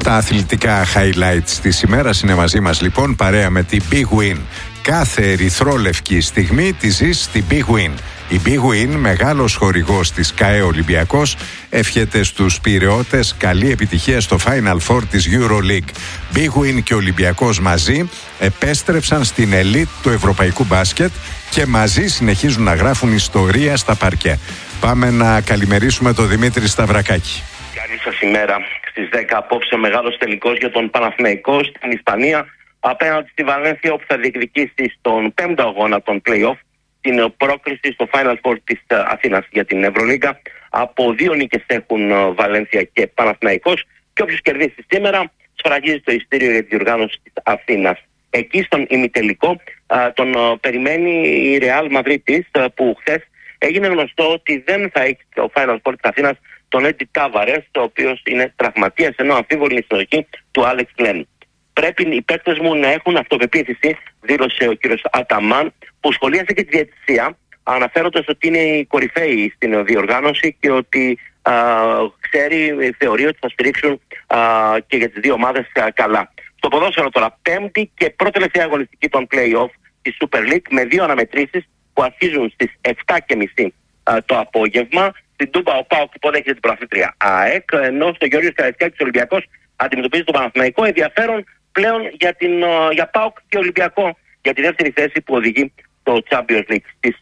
Τα αθλητικά highlights της ημέρας είναι μαζί μας λοιπόν, παρέα με την Big Win. Κάθε ερυθρόλευκη στιγμή τη ζεις στην Big Win. Η Big Win, μεγάλος χορηγός της ΚΑΕ Ολυμπιακός, εύχεται στους Πειραιώτες καλή επιτυχία στο Final Four της EuroLeague. Big Win και Ολυμπιακός μαζί επέστρεψαν στην elite του ευρωπαϊκού μπάσκετ και μαζί συνεχίζουν να γράφουν ιστορία στα παρκέ. Πάμε να καλημερίσουμε τον Δημήτρη Σταυρακάκη. Καλή σας ημέρα. Στις 10 απόψε μεγάλος τελικός για τον Παναθηναϊκό στην Ισπανία απέναντι στη Βαλένθια, όπου θα διεκδικήσει στον 5ο αγώνα των play-off την πρόκληση στο Final Four της Αθήνας για την Ευρωλίγκα. Από 2 νίκες έχουν Βαλένθια και Παναθηναϊκός και όποιος κερδίσει σήμερα σφραγίζει το ειστήριο για τη διοργάνωση της Αθήνας. Εκεί στον ημιτελικό τον περιμένει η Real Madrid, που χθες έγινε γνωστό ότι δεν θα έχει το Final Four της Αθήνας τον Έντι Τάβαρες, ο οποίος είναι τραυματίας, ενώ αμφίβολη η συνοχή του Άλεξ Γκλέν. Πρέπει οι παίκτες μου να έχουν αυτοπεποίθηση, δήλωσε ο κύριος Αταμάν, που σχολίασε και τη διαιτησία, αναφέροντας ότι είναι η κορυφαίοι στην διοργάνωση και ότι θεωρεί ότι θα στηρίξουν και για τις δύο ομάδες καλά. Στο ποδόσφαιρο τώρα, πέμπτη και πρώτη τελευταία αγωνιστική των play-off της Super League, με 2 αναμετρήσεις που αρχίζουν στις 7:30 το απόγευμα. Στην Τούμπα ο ΠΑΟΚ υποδέχεται την πρωταθλήτρια ΑΕΚ, ενώ στο Γεώργιος Καραϊσκάκης ο Ολυμπιακός αντιμετωπίζει τον Παναθηναϊκό. Ενδιαφέρον πλέον για ΠΑΟΚ και Ολυμπιακό για τη δεύτερη θέση που οδηγεί στο Champions League. Στις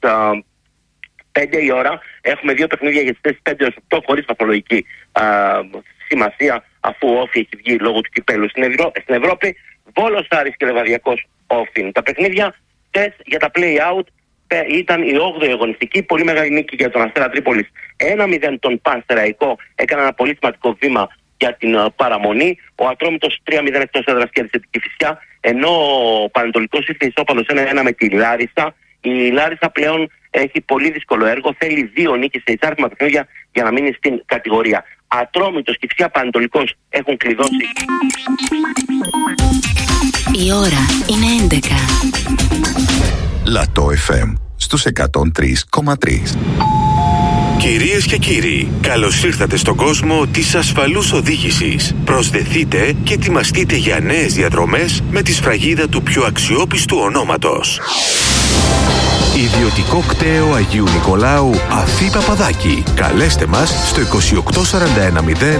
5 η ώρα έχουμε 2 παιχνίδια για τις θέσεις 5-8 χωρίς βαθμολογική σημασία, αφού ο Όφη έχει βγει λόγω του κυπέλου στην Ευρώπη. Βόλος, Άρης και Λεβαδιακός Όφη. Τα παιχνίδια χθες για τα play-out ήταν η 8η αγωνιστική, πολύ μεγάλη νίκη για τον Αστέρα Τρίπολης. 1-0 τον Πανσεραϊκό, έκανε ένα πολύ σημαντικό βήμα για την παραμονή. Ο Ατρόμητος 3-0 εκτός έδρας κέρδισε την Κηφισιά, ενώ ο Πανετολικός ήρθε ισόπαλος 1-1 με τη Λάρισα. Η Λάρισα πλέον έχει πολύ δύσκολο έργο, θέλει 2 νίκες σε εισάρτημα παιχνίδια για να μείνει στην κατηγορία. Ατρόμητος, Κηφισιά, Πανετολικός έχουν κλειδώσει. Η ώρα είναι 11. Λατό FM στους 103,3. Κυρίες και κύριοι, καλώς ήρθατε στον κόσμο της ασφαλούς οδήγησης. Προσδεθείτε και ετοιμαστείτε για νέες διαδρομές με τη σφραγίδα του πιο αξιόπιστου ονόματος. Ιδιωτικό κτέο Αγίου Νικολάου Αφή Παπαδάκη. Καλέστε μας στο 28410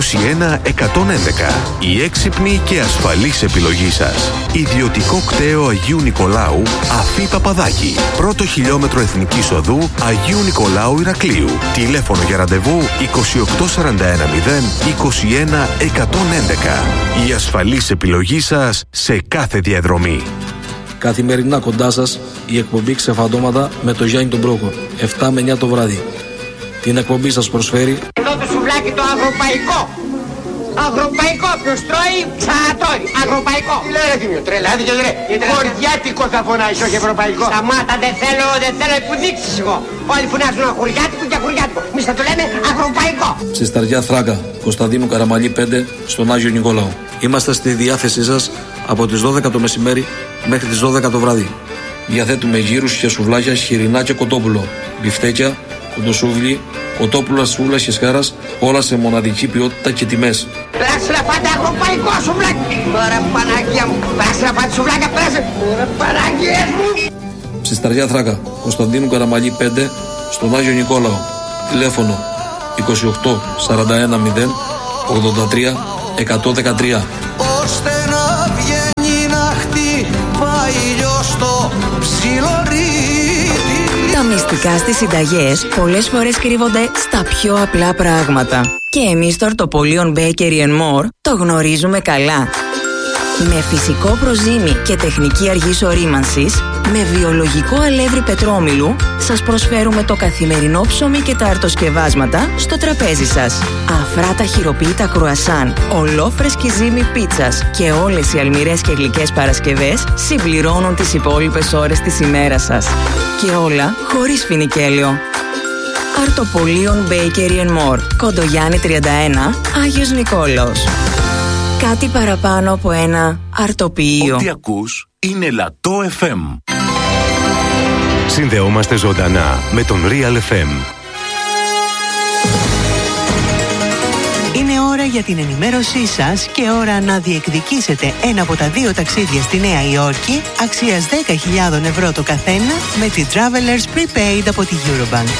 21111. Η έξυπνη και ασφαλής επιλογή σας. Ιδιωτικό κτέο Αγίου Νικολάου Αφή Παπαδάκη. Πρώτο χιλιόμετρο Εθνικής Οδού Αγίου Νικολάου Ηρακλείου. Τηλέφωνο για ραντεβού 28410 21111. Η ασφαλής επιλογή σας σε κάθε διαδρομή. Καθημερινά κοντά σας η εκπομπή Ξεφαντώματα με το Γιάννη τον Πρόκο, 7 με 9 το βράδυ. Την εκπομπή σας προσφέρει εδώ το σουβλάκι το αγροπαϊκό. Αγροπαϊκό, ποιος τρώει ξανατρώει. Αγροπαϊκό. Τι λέει ρε Θήμιο, τρελάθηκε ρε. Χωριάτικο θα φωνάζεις, όχι ευρωπαϊκό. Σταμάτα, δεν θέλω που δείξεις εγώ. Όλοι φωνάζουν χωριάτικο και χωριάτικο. Εμείς θα το λέμε αγροπαϊκό. στη Σταριά Θράκα, Κωνσταντίνου Καραμαλή 5, στον Άγιο Νικόλαο. Είμαστε στη διάθεσή σας από τις 12 το μεσημέρι μέχρι τις 12 το βράδυ. Διαθέτουμε γύρους και σουβλάκια, χοιρινά και κοτόπουλο, μπιφτέκια, κοντοσούβλι, κοτόπουλα, σούβλας και σκάρας, όλα σε μοναδική ποιότητα και τιμές. Πέρασε να πάτε αγροπαϊκό σουβλάκι. Ωραία Παναγία μου, πέρασε να πάτε σουβλάκια, πέρασε. Ωραία Παναγία μου. Στη Σταριά Θράκα, Κωνσταντίνου Καραμαλή 5, στον Άγιο Νικόλαο. Τηλέφωνο 28 41 0 83 113. Ώστε να βγαίνει να χτυπάει στο ψιλορίτι. Τα μυστικά στις συνταγές πολλές φορές κρύβονται στα πιο απλά πράγματα. Και εμείς στο Ορτοπολίον Bakery & More το γνωρίζουμε καλά. Με φυσικό προζύμι και τεχνική αργής ορίμανσης, με βιολογικό αλεύρι πετρόμηλου, σας προσφέρουμε το καθημερινό ψωμί και τα αρτοσκευάσματα στο τραπέζι σας. Αφράτα χειροποίητα κρουασάν, ολόφρεσκη ζύμη πίτσας και όλες οι αλμυρές και γλυκές Παρασκευές συμπληρώνουν τις υπόλοιπες ώρες της ημέρας σας. Και όλα χωρίς φινικέλαιο. Αρτοπολίον Bakery & More, Κοντογιάννη 31, Άγιος Νικόλαος. Κάτι παραπάνω από ένα αρτοποιείο. Ό,τι ακούς είναι Λατό FM. Συνδεόμαστε ζωντανά με τον Real FM. Είναι ώρα για την ενημέρωσή σας και ώρα να διεκδικήσετε ένα από τα 2 ταξίδια στη Νέα Υόρκη αξίας 10.000 ευρώ το καθένα με τη Travelers Prepaid από τη Eurobank.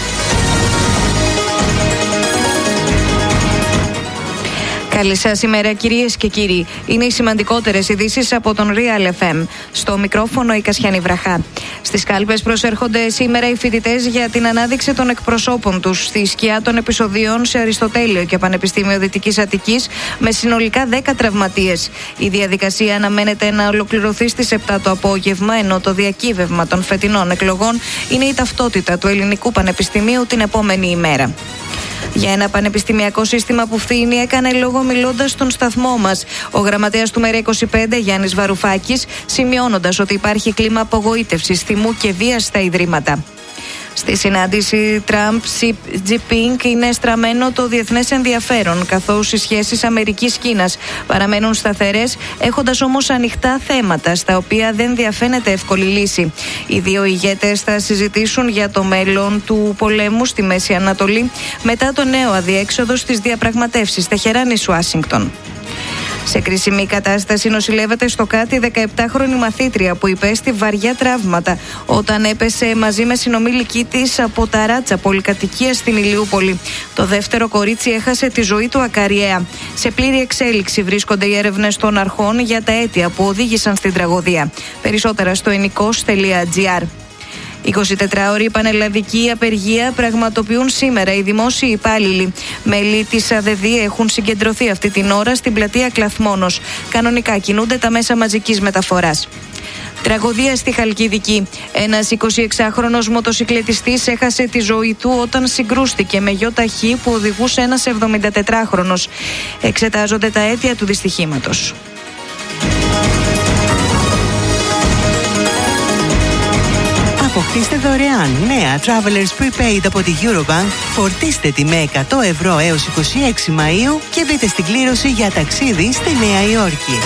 Καλή σας ημέρα, κυρίες και κύριοι. Είναι οι σημαντικότερες ειδήσεις από τον Real FM. Στο μικρόφωνο η Κασιανή Βραχά. Στις κάλπες προσέρχονται σήμερα οι φοιτητές για την ανάδειξη των εκπροσώπων τους στη σκιά των επεισοδίων σε Αριστοτέλειο και Πανεπιστήμιο Δυτικής Αττικής με συνολικά 10 τραυματίες. Η διαδικασία αναμένεται να ολοκληρωθεί στις 7 το απόγευμα, ενώ το διακύβευμα των φετινών εκλογών είναι η ταυτότητα του Ελληνικού Πανεπιστημίου την επόμενη ημέρα. Για ένα πανεπιστημιακό σύστημα που φθήνει έκανε λόγο μιλώντας στον σταθμό μας ο γραμματέας του ΜΕΡΑ25 Γιάννης Βαρουφάκης, σημειώνοντας ότι υπάρχει κλίμα απογοήτευσης, θυμού και βίας στα ιδρύματα. Στη συνάντηση Τραμπ-Τζιπίνγκ είναι στραμμένο το διεθνές ενδιαφέρον, καθώς οι σχέσεις Αμερικής-Κίνας παραμένουν σταθερές, έχοντας όμως ανοιχτά θέματα στα οποία δεν διαφαίνεται εύκολη λύση. Οι δύο ηγέτες θα συζητήσουν για το μέλλον του πολέμου στη Μέση Ανατολή μετά το νέο αδιέξοδο στις διαπραγματεύσεις Τεχεράνης-Ουάσιγκτον. Σε κρίσιμη κατάσταση νοσηλεύεται στο Κάτι 17χρονη μαθήτρια που υπέστη βαριά τραύματα όταν έπεσε μαζί με συνομήλικη της από ταράτσα πολυκατοικία στην Ηλιούπολη. Το δεύτερο κορίτσι έχασε τη ζωή του ακαριέα. Σε πλήρη εξέλιξη βρίσκονται οι έρευνες των αρχών για τα αίτια που οδήγησαν στην τραγωδία. Περισσότερα στο ennikos.gr. 24ωρη πανελλαδική απεργία πραγματοποιούν σήμερα οι δημόσιοι υπάλληλοι. Μέλη της ΑΔΔ έχουν συγκεντρωθεί αυτή την ώρα στην πλατεία Κλαθμόνος. Κανονικά κινούνται τα μέσα μαζικής μεταφοράς. Τραγωδία στη Χαλκιδική. Ένας 26χρονος μοτοσικλετιστής έχασε τη ζωή του όταν συγκρούστηκε με γιο ταχύ που οδηγούσε ένας 74χρονος. Εξετάζονται τα αίτια του δυστυχήματος. Αποκτήστε δωρεάν νέα Travelers Prepaid από τη Eurobank, φορτίστε τη με 100 ευρώ έως 26 Μαΐου και μπείτε στην κλήρωση για ταξίδι στη Νέα Υόρκη.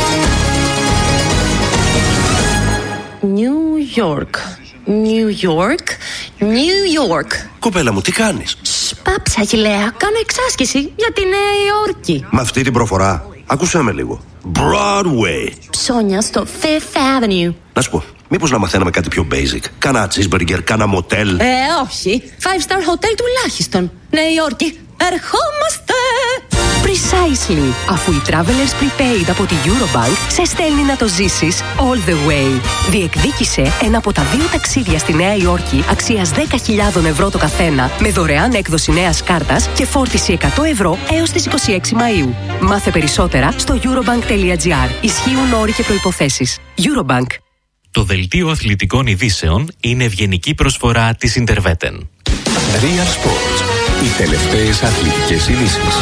New York, New York, New York. Κοπέλα μου, τι κάνεις? Πάψα, Αγγιλέα, κάνω εξάσκηση για τη Νέα Υόρκη. Με αυτή την προφορά, άκουσέ με λίγο. Broadway. Ψώνια στο Fifth Avenue. Να σου πω, μήπως να μαθαίναμε κάτι πιο basic? Κάνα cheeseburger, κάνα motel. Όχι. 5-star hotel τουλάχιστον. Νέα Υόρκη, ερχόμαστε! Precisely. Αφού η Travelers Prepaid από τη Eurobank σε στέλνει να το ζήσεις all the way. Διεκδίκησε ένα από τα 2 ταξίδια στη Νέα Υόρκη αξίας 10.000 ευρώ το καθένα με δωρεάν έκδοση νέας κάρτας και φόρτιση 100 ευρώ έως τις 26 Μαΐου. Μάθε περισσότερα στο eurobank.gr. Ισχύουν όροι και προϋποθέσεις. Eurobank. Το δελτίο αθλητικών ειδήσεων είναι ευγενική προσφορά της Interveten. Real Sports. Οι τελευταίες αθλητικές ειδήσεις.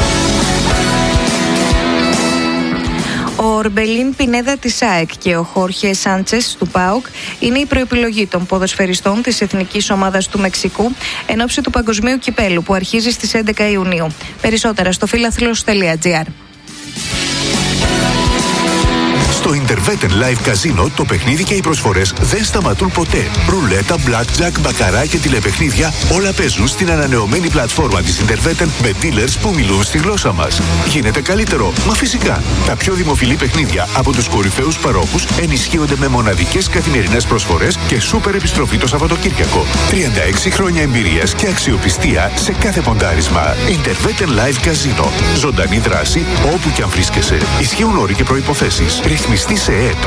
Ο Ορμπελίν Πινέδα της ΑΕΚ και ο Χόρχε Σάντσες του ΠΑΟΚ είναι η προεπιλογή των ποδοσφαιριστών της Εθνικής Ομάδας του Μεξικού εν ώψη του Παγκοσμίου Κυπέλου που αρχίζει στις 11 Ιουνίου. Περισσότερα στο philathlos.gr. Στο Interveten Live Casino το παιχνίδι και οι προσφορές δεν σταματούν ποτέ. Ρουλέτα, blackjack, μπακαρά και τηλεπαιχνίδια όλα παίζουν στην ανανεωμένη πλατφόρμα της Interveten με dealers που μιλούν στη γλώσσα μας. Γίνεται καλύτερο, μα φυσικά. Τα πιο δημοφιλή παιχνίδια από τους κορυφαίους παρόχους ενισχύονται με μοναδικές καθημερινές προσφορές και σούπερ επιστροφή το Σαββατοκύριακο. 36 χρόνια εμπειρίας και αξιοπιστία σε κάθε ποντάρισμα. Interveten Live Casino. Ζωντανή δράση όπου και αν βρίσκεσαι. Ισχύουν όροι και προϋποθέσεις. Ρυθμιστή σε ΕΕΠ.